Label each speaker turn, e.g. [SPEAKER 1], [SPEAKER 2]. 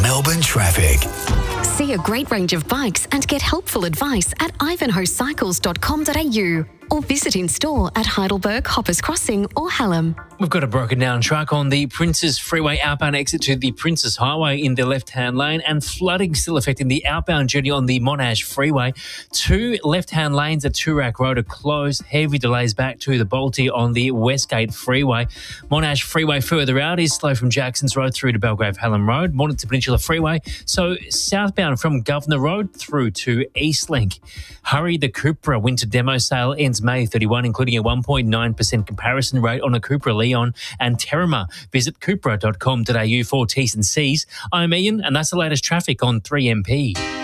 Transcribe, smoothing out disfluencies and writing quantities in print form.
[SPEAKER 1] Melbourne traffic.
[SPEAKER 2] See a great range of bikes and get helpful advice at ivanhoecycles.com.au or visit in store at Heidelberg, Hoppers Crossing or Hallam.
[SPEAKER 3] We've got a broken down truck on the Princes Freeway outbound exit to the Princes Highway in the left-hand lane, and flooding still affecting the outbound journey on the Monash Freeway. 2 left-hand lanes at Toorak Road are closed. Heavy delays back to the Balti on the Westgate Freeway. Monash Freeway further out is slow from Jacksons Road through to Belgrave Hallam Road. Mornington Peninsula Freeway, so southbound from Governor Road through to Eastlink. Hurry, the Cupra winter demo sale ends May 31, including a 1.9% comparison rate on a Cupra Leon and Terima. Visit cupra.com.au for T's and C's. I'm Ian, and that's the latest traffic on 3MP.